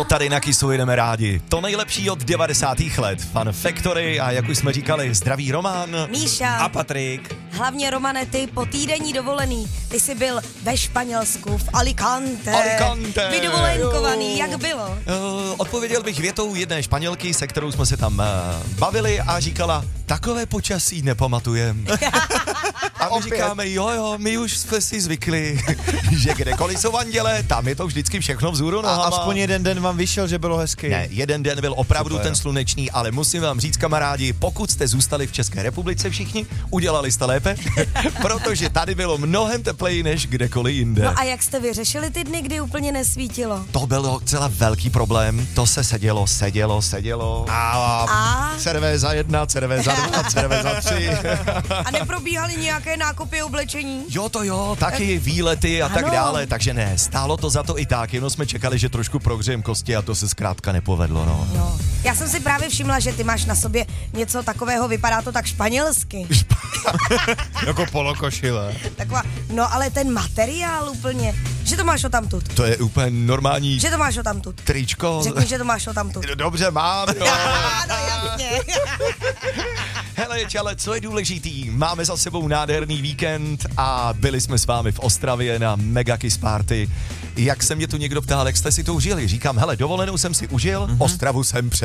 Tady na Kissu jedeme rádi. To nejlepší od 90. let. Fun Factory a jak už jsme říkali, zdravý Roman. Míša. A Patrik. Hlavně, Romane, ty po týdenní dovolený, ty jsi byl ve Španělsku, v Alicante. Vydovolenkovaný, jak bylo? Odpověděl bych větou jedné Španělky, se kterou jsme se tam bavili a říkala, takové počasí nepamatujem. A my říkáme, jo, my už jsme si zvykli, že kdekoliv jsou anděle, tam je to vždycky všechno vzhůru nohama. A aspoň jeden den vám vyšel, že bylo hezký. Ne, jeden den byl opravdu super. Ten slunečný, ale musím vám říct, kamarádi, pokud jste zůstali v České republice všichni, udělali jste lépe, protože tady bylo mnohem tepleji než kdekoliv jinde. No a jak jste vyřešili ty dny, kdy úplně nesvítilo? To byl docela velký problém, to se sedělo. A cervéza 1, cervéza 2, cervéza 3. A neprobíhaly nějaké nákupy oblečení? Jo, taky výlety a tak Ano. dále, takže ne, stálo to za to i tak, jenom jsme čekali, že trošku prohřejem kosti a to se zkrátka nepovedlo, no. No. Já jsem si právě všimla, že ty máš na sobě něco takového, vypadá to tak španělsky. Jako polokošile. Taková, no ale ten materiál úplně, že to máš odtamtud. To je úplně normální Že to máš odtamtud. tričko. Řekni, že to máš odtamtud. Dobře, mám, jo. No jasně. Hele, čale, co je důležitý? Máme za sebou nádherný víkend a byli jsme s vámi v Ostravě na Mega Kiss Party. Jak se mě tu někdo ptal, jak jste si to užili? Říkám, hele, dovolenou jsem si užil, Ostravu jsem